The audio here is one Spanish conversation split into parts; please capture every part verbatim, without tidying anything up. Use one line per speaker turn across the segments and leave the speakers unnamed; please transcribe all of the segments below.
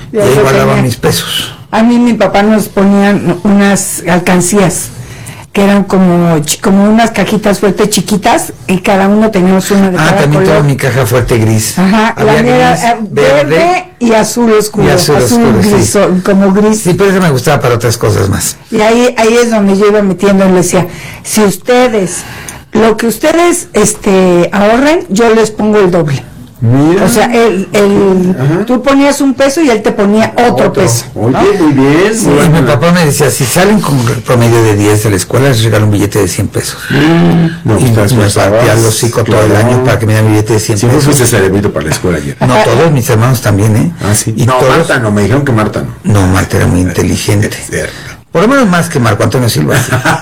y ahí guardaba tenía. mis pesos.
A mí mi papá nos ponían unas alcancías que eran como como unas cajitas fuertes chiquitas y cada uno teníamos una de
ah,
cada
también
color.
Tengo mi caja fuerte gris.
Ajá,
había
la mía era
gris,
verde,
verde
y azul oscuro,
y azul,
azul
oscuro,
gris,
sí.
como gris.
Sí, pero eso me gustaba para otras cosas más.
Y ahí ahí es donde yo iba metiendo y le decía, si ustedes lo que ustedes este ahorren, yo les pongo el doble. Mira. O sea, el, el, tú ponías un peso y él te ponía otro, otro. peso.
Oye,
¿no?
muy bien.
Sí, bueno. Mi papá me decía, si salen con promedio de diez de la escuela, les regalo un billete de cien pesos. Mm, no, y me partía el hocico todo el año para que me dieran un billete de cien
Siempre
pesos.
Siempre fuiste cerebrito para la escuela ayer.
No, todos mis hermanos también, ¿eh?
Ah, sí.
Y
no,
todos...
Marta no, me dijeron que Marta no.
No, Marta era muy inteligente. Por lo menos más que Marco Antonio Silva.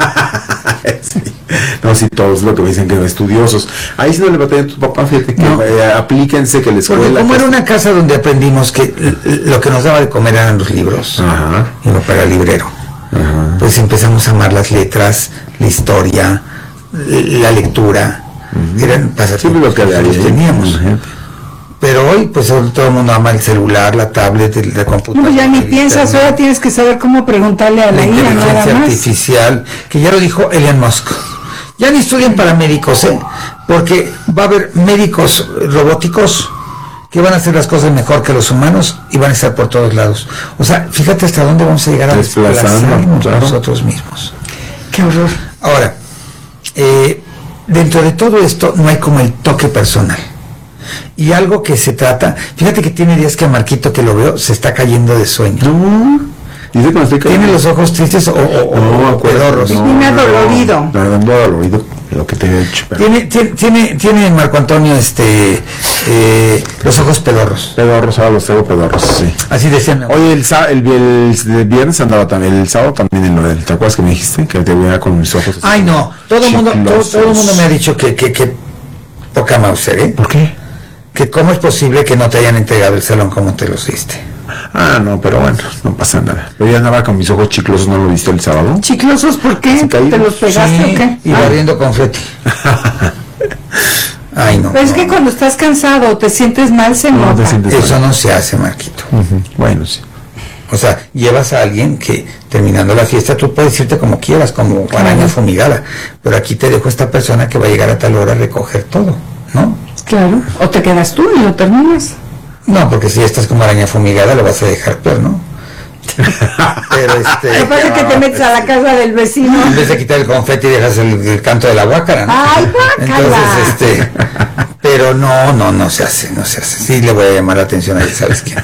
Sí. No, sí, todos lo que me dicen que son estudiosos. Ahí sí no le batallan a tu papá, fíjate que no. eh, aplíquense que la escuela.
Porque como era una casa donde aprendimos que lo que nos daba de comer eran los libros. Ajá. Y no para el librero. Ajá. Pues empezamos a amar las letras, la historia, la lectura. Uh-huh. Eran pasatiempos
sí, lo que
los teníamos. Uh-huh. Pero hoy, pues todo el mundo ama el celular, la tablet, la computadora.
No, ya ni piensas, ahora tienes que saber cómo preguntarle a la, la I A, nada más. La
inteligencia artificial, que ya lo dijo Elon Musk. Ya ni estudian para médicos, ¿eh? Porque va a haber médicos robóticos que van a hacer las cosas mejor que los humanos y van a estar por todos lados. O sea, fíjate hasta dónde vamos a llegar a desplazarnos claro. nosotros mismos.
Qué horror.
Ahora, eh, dentro de todo esto no hay como el toque personal. Y algo que se trata, fíjate que tiene días que a Marquito que lo veo se está cayendo de sueño.
No, dice que estoy
tiene los ojos tristes o, o,
no,
o pedorros.
No, tiene dolorido.
No, no, no, dolorido, lo que te he hecho.
Pero... Tiene, tiene, tiene, tiene Marco Antonio este eh, los ojos pedorros.
Pedorros, ahora los tengo pedorros, sí.
Así decían.
Oye, el, el, el, el viernes andaba también, el sábado también en lo del, ¿te acuerdas que me dijiste? Que te veía con mis ojos.
Ay, no, todo el mundo, todo, todo el mundo me ha dicho que, que, que poca Mauser, ¿eh?
¿Por qué?
Que cómo es posible que no te hayan entregado el salón como te los diste.
Ah, no, pero bueno, no pasa nada. Pero ya andaba con mis ojos chiclosos, ¿no lo viste el sábado?
¿Chiclosos por qué? ¿Te los pegaste
sí,
o qué?
Y barriendo ah. confeti. Ay, no.
Pero es
no,
que
no.
cuando estás cansado o te sientes mal, se
no,
nota.
Eso mal. No se hace, Marquito.
Uh-huh. Bueno, sí.
O sea, llevas a alguien que terminando la fiesta tú puedes irte como quieras, como claro. araña fumigada, pero aquí te dejo esta persona que va a llegar a tal hora a recoger todo, ¿no?
Claro, o te quedas tú y lo terminas.
No, porque si estás como araña fumigada lo vas a dejar peor, ¿no? Pero este...
Lo que pasa es que te metes a la casa del vecino.
En vez de quitar el confeti y dejas el, el canto de la guácara, ¿no?
¡Ay, guácala!
Entonces, este... Pero no, no, no se hace, no se hace. Sí le voy a llamar la atención a ella, ¿sabes qué?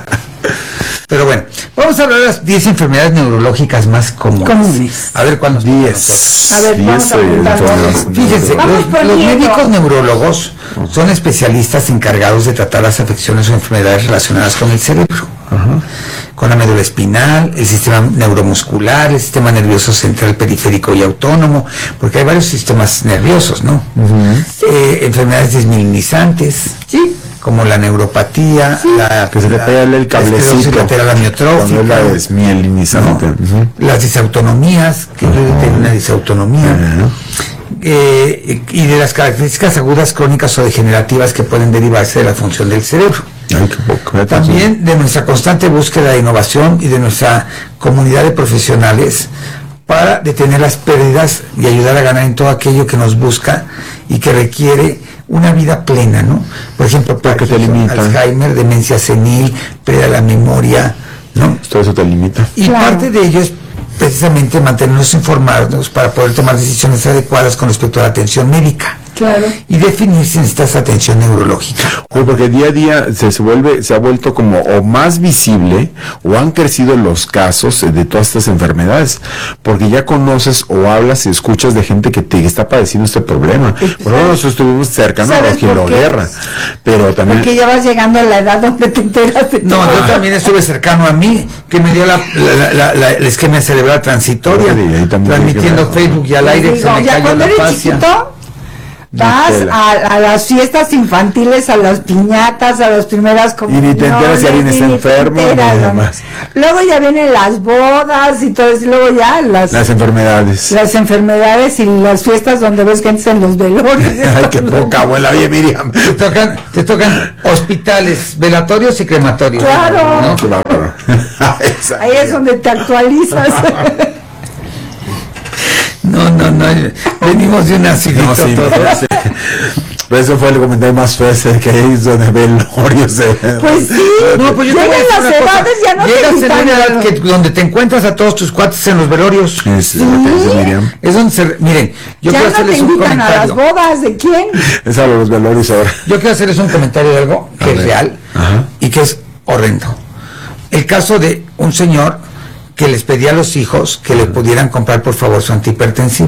Pero bueno, vamos a hablar de las diez enfermedades neurológicas más comunes.
comunes.
A ver cuáles.
diez. A ver, vamos a apuntarnos.
Fíjense,
vamos
los, los médicos neurólogos son especialistas encargados de tratar las afecciones o enfermedades relacionadas con el cerebro. Uh-huh. Con la médula espinal, el sistema neuromuscular, el sistema nervioso central, periférico y autónomo, porque hay varios sistemas nerviosos, ¿no? Uh-huh. Eh, enfermedades desmielinizantes,
sí,
como la neuropatía, sí. la
que se le pega el cablecito,
lateral amiotrófica,
la desmielinizante,
¿no? Uh-huh. Las disautonomías, que uh-huh. tiene una disautonomía, uh-huh. eh, y de las características agudas, crónicas o degenerativas que pueden derivarse de la función del cerebro.
Ay, qué poco.
También de nuestra constante búsqueda de innovación y de nuestra comunidad de profesionales para detener las pérdidas y ayudar a ganar en todo aquello que nos busca y que requiere una vida plena, ¿no? Por ejemplo,
que te limita.
Alzheimer, demencia senil, pérdida de la memoria, ¿no?
Todo eso te limita.
Y claro. parte de ello es precisamente mantenernos informados para poder tomar decisiones adecuadas con respecto a la atención médica.
Claro.
Y definir si necesitas atención neurológica.
Oye, porque día a día se, se vuelve, se ha vuelto como o más visible o han crecido los casos de todas estas enfermedades, porque ya conoces o hablas y escuchas de gente que te está padeciendo este problema. Por ejemplo, nosotros estuvimos cercanos a la giroguerra, pero también...
Porque ya vas llegando a la edad donde te enteras de
No, yo también estuve cercano a mí, que me dio la, la, la, la, la isquemia cerebral transitoria, transmitiendo Facebook y al aire,
digo,
se me
ya
cayó
cuando
la
eres
fascia.
chiquito, Vas a, a las fiestas infantiles, a las piñatas, a las primeras comuniones.
Y ni te enteras si alguien está enfermo ni demás.
Luego ya vienen las bodas y todo eso, y luego ya las,
las enfermedades.
Las enfermedades y las fiestas donde ves gente en los velorios.
Ay, qué poca abuela, oye Miriam.
Te tocan, te tocan hospitales, velatorios y crematorios.
Claro.
¿no?
Claro.
Ahí es donde te actualizas.
No, no, no, venimos de una cita
no, sí,
todos.
Sí. Pero eso fue el comentario más feo, ese que ahí es donde velorios.
Pues sí,
no, pues yo te voy a
llegan
decir
las
una cosa.
edades, ya no
Llegas
te
en
quitan
una edad
nada.
que, donde te encuentras a todos tus cuates en los velorios.
Es,
Sí.
lo que dice Miriam.
Es donde se, miren, yo
ya
quiero
no te
hacerles un
invitan a las
comentario.
bodas, ¿de quién?
Es a los velorios ahora.
Yo quiero hacerles un comentario de algo que
A
es
ver.
real
Ajá.
y que es horrendo. El caso de un señor que les pedía a los hijos que le pudieran comprar por favor su antihipertensivo.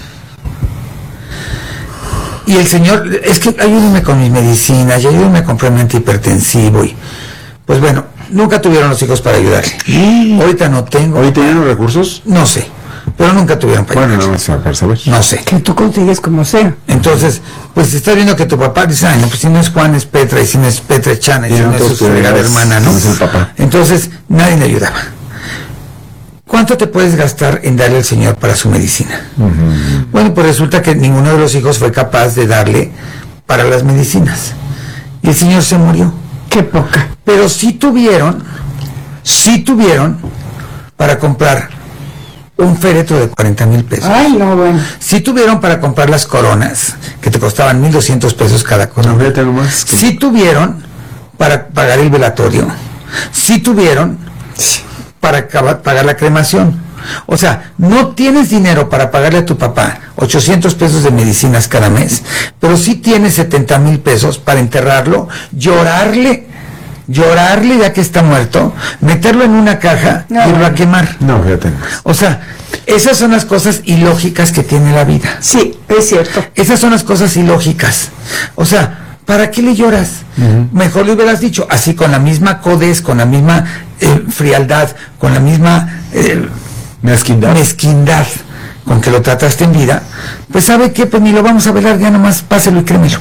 Y el señor, es que ayúdenme con mis medicinas, y ayúdenme a comprar mi antihipertensivo. Y pues bueno, nunca tuvieron los hijos para ayudarle. Ahorita no tengo.
¿Hoy tenían los recursos?
No sé, pero nunca tuvieron para
Bueno,
ayudarle.
no, para saber.
No sé.
Que tú consigues como sea.
Entonces, pues estás viendo que tu papá dice, ay, no, pues si no es Juan es Petra, y si no es Petra es Chana, y
Y
si
no,
no es su
entonces,
fregada
es-
hermana, ¿no?
no es el papá.
Entonces, nadie le ayudaba. ¿Cuánto te puedes gastar en darle al señor para su medicina? Uh-huh. Bueno, pues resulta que ninguno de los hijos fue capaz de darle para las medicinas. Y el señor se murió.
Qué poca.
Pero sí tuvieron, sí tuvieron para comprar un féretro de cuarenta mil pesos.
Ay, no, bueno.
Sí tuvieron para comprar las coronas, que te costaban mil doscientos pesos cada corona.
No, fíjate nomás.
Sí tuvieron para pagar el velatorio. Sí tuvieron para acabar- pagar la cremación. O sea, no tienes dinero para pagarle a tu papá ochocientos pesos de medicinas cada mes, pero sí tienes setenta mil pesos para enterrarlo, llorarle, llorarle ya que está muerto, meterlo en una caja
No.
y irlo a quemar.
No, fíjate nomás.
O sea, esas son las cosas ilógicas que tiene la vida.
Sí, es cierto.
Esas son las cosas ilógicas. O sea, ¿para qué le lloras? Uh-huh. Mejor le hubieras dicho, así con la misma codez, con la misma eh, frialdad, con la misma eh,
mezquindad.
mezquindad con que lo trataste en vida, pues ¿sabe qué? Pues ni lo vamos a velar, ya nomás páselo y créemelo.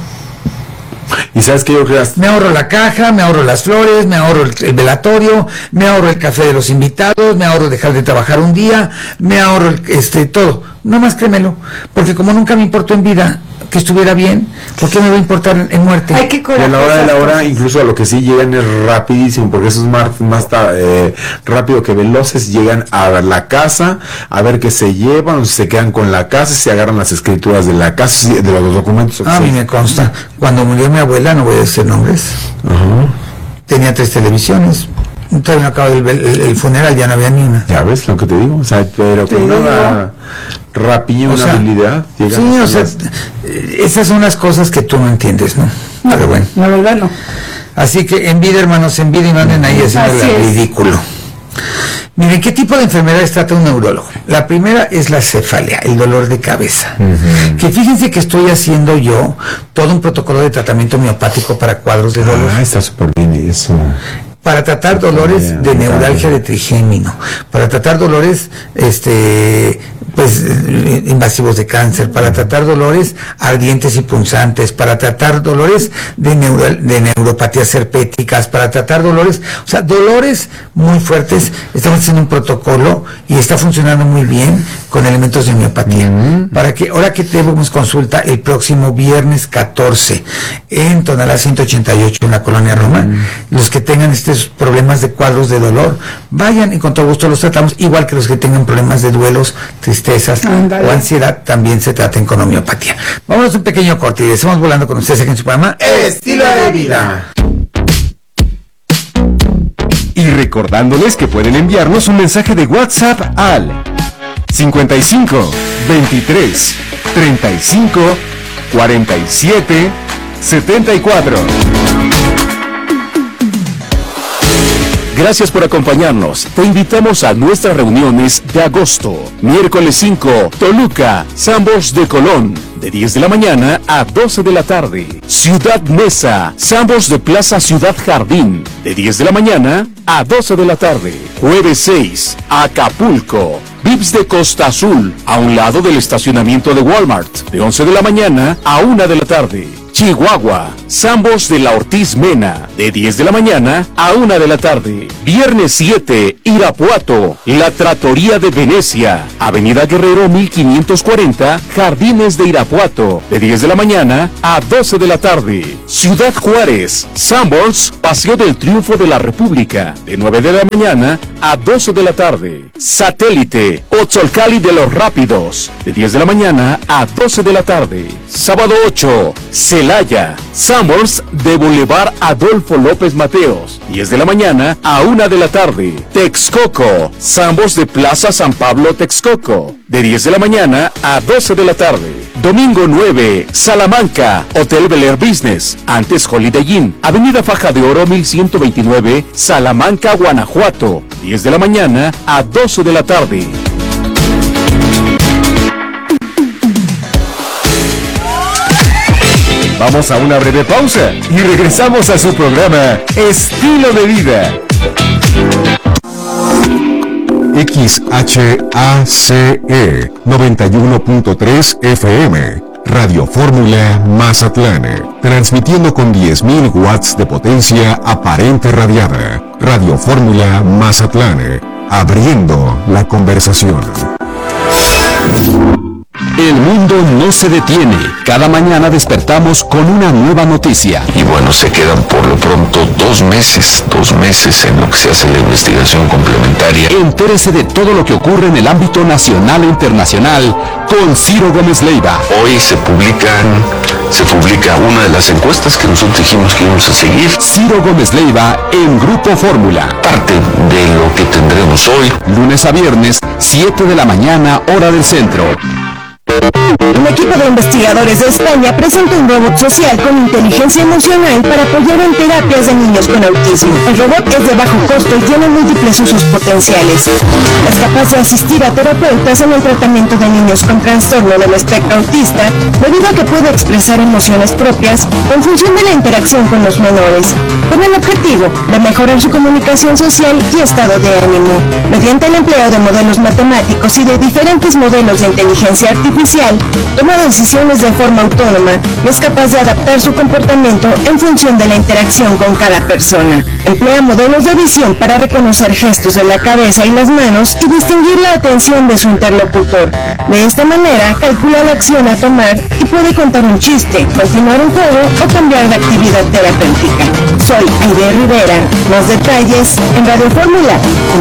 Y sabes que yo creo
Me ahorro la caja, me ahorro las flores, me ahorro el, el velatorio, me ahorro el café de los invitados, me ahorro dejar de trabajar un día, me ahorro el, este todo. No más créemelo, porque como nunca me importó en vida que estuviera bien, ¿por qué me va a importar en, en muerte?
Hay que
y a la hora de la hora, incluso a lo que sí llegan es rapidísimo, porque eso es más, más eh, rápido que veloces. Llegan a la casa, a ver qué se llevan, o si se quedan con la casa, se agarran las escrituras de la casa, de los documentos.
A mí me consta, cuando murió mi abuela, no voy a decir nombres,
uh-huh.
tenía tres televisiones. Todavía no acaba el, el, el funeral, ya no había ni una.
Ya ves lo que te digo, o sea, pero con una rapiña, una
sea,
habilidad.
Sí, o sea, esas son las cosas que tú no entiendes, ¿no?
No,
pero bueno.
La verdad no.
Así que en vida, hermanos, en vida y no anden ahí haciendo el ridículo. Miren, ¿qué tipo de enfermedades trata un neurólogo? La primera es la cefalea, el dolor de cabeza. Uh-huh. Que fíjense que estoy haciendo yo todo un protocolo de tratamiento homeopático para cuadros de dolor.
Ah, está súper bien eso.
Para tratar dolores de neuralgia de trigémino, para tratar dolores este pues invasivos de cáncer, para tratar dolores ardientes y punzantes, para tratar dolores de, neuro, de neuropatías herpéticas, para tratar dolores, o sea, dolores muy fuertes. Estamos haciendo un protocolo y está funcionando muy bien con elementos de homeopatía. Mm-hmm. Para que, ahora que tenemos consulta el próximo viernes catorce en Tonalá ciento ochenta y ocho en la Colonia Roma, mm-hmm. los que tengan estos problemas de cuadros de dolor, vayan y con todo gusto los tratamos, igual que los que tengan problemas de duelos, tristezas Andale. o ansiedad, también se traten con homeopatía. Vámonos a un pequeño corte y estamos volando con ustedes aquí en su programa Estilo de Vida.
Y recordándoles que pueden enviarnos un mensaje de WhatsApp al cincuenta y cinco, veintitrés, treinta y cinco, cuarenta y siete, setenta y cuatro. Gracias por acompañarnos. Te invitamos a nuestras reuniones de agosto. Miércoles cinco, Toluca, Sambos de Colón, de diez de la mañana a doce de la tarde. Ciudad Neza, Sambos de Plaza Ciudad Jardín, de diez de la mañana a doce de la tarde. Jueves seis, Acapulco, Vips de Costa Azul, a un lado del estacionamiento de Walmart, de once de la mañana a una de la tarde. Chihuahua, Sambos de la Ortiz Mena, de diez de la mañana a una de la tarde. Viernes siete, Irapuato, La Trattoria de Venecia, Avenida Guerrero mil quinientos cuarenta, Jardines de Irapuato, de diez de la mañana a doce de la tarde. Ciudad Juárez, Sambors, Paseo del Triunfo de la República, de nueve de la mañana a doce de la tarde. Satélite, Otzolcali de los Rápidos, de diez de la mañana a doce de la tarde. Sábado ocho, Celaya, Summers de Boulevard Adolfo López Mateos, diez de la mañana a una de la tarde. Texcoco, Sambos de Plaza San Pablo Texcoco, de diez de la mañana a doce de la tarde. Domingo nueve, Salamanca, Hotel Bel Air Business, antes Holiday Inn, Avenida Faja de Oro mil ciento veintinueve, Salamanca, Guanajuato, diez de la mañana a doce de la tarde.
Vamos a una breve pausa y regresamos a su programa Estilo de Vida. X H A C E noventa y uno punto tres F M, Radio Fórmula Mazatlán, transmitiendo con diez mil watts de potencia aparente radiada. Radio Fórmula Mazatlán, abriendo la conversación.
El mundo no se detiene. Cada mañana despertamos con una nueva noticia.
Y bueno, se quedan por lo pronto dos meses, dos meses en lo que se hace la investigación complementaria.
Entérese de todo lo que ocurre en el ámbito nacional e internacional con Ciro Gómez Leiva.
Hoy se publican, se publica una de las encuestas que nosotros dijimos que íbamos a seguir.
Ciro Gómez Leiva en Grupo Fórmula.
Parte de lo que tendremos hoy.
Lunes a viernes, siete de la mañana, hora del centro.
Un equipo de investigadores de España presenta un robot social con inteligencia emocional para apoyar en terapias de niños con autismo. El robot es de bajo costo y tiene múltiples usos potenciales. Es capaz de asistir a terapeutas en el tratamiento de niños con trastorno del espectro autista, debido a que puede expresar emociones propias en función de la interacción con los menores, con el objetivo de mejorar su comunicación social y estado de ánimo. Mediante el empleo de modelos matemáticos y de diferentes modelos de inteligencia artificial, toma decisiones de forma autónoma y es capaz de adaptar su comportamiento en función de la interacción con cada persona. Emplea modelos de visión para reconocer gestos de la cabeza y las manos y distinguir la atención de su interlocutor. De esta manera, calcula la acción a tomar y puede contar un chiste, continuar un juego o cambiar de actividad terapéutica. Soy Aide Rivera. Más detalles en Radio Fórmula punto